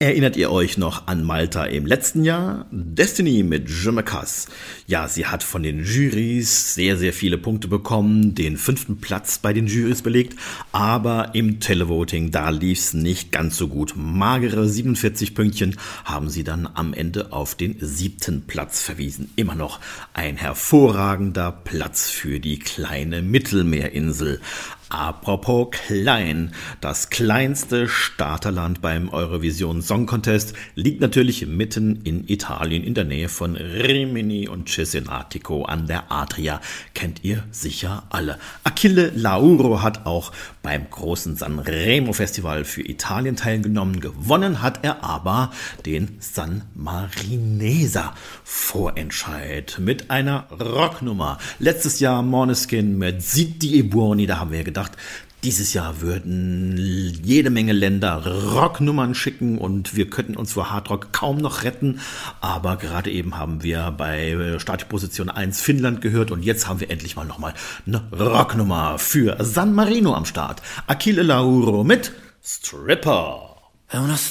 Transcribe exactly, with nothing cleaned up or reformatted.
Erinnert ihr euch noch an Malta im letzten Jahr? Destiny mit Je me casse. Ja, sie hat von den Jurys sehr, sehr viele Punkte bekommen, den fünften Platz bei den Jurys belegt, aber im Televoting, da lief's nicht ganz so gut. Magere siebenundvierzig Pünktchen haben sie dann am Ende auf den siebten Platz verwiesen. Immer noch ein hervorragender Platz für die kleine Mittelmeerinsel. Apropos klein, das kleinste Starterland beim Eurovision Song Contest liegt natürlich mitten in Italien in der Nähe von Rimini und Cesenatico an der Adria. Kennt ihr sicher alle. Achille Lauro hat auch beim großen Sanremo Festival für Italien teilgenommen. Gewonnen hat er aber den San Marineser Vorentscheid mit einer Rocknummer. Letztes Jahr Måneskin mit Zitti e Buoni, da haben wir gedacht, dieses Jahr würden jede Menge Länder Rocknummern schicken und wir könnten uns vor Hardrock kaum noch retten. Aber gerade eben haben wir bei Startposition eins Finnland gehört und jetzt haben wir endlich mal nochmal eine Rocknummer für San Marino am Start. Achille Lauro mit Stripper. È una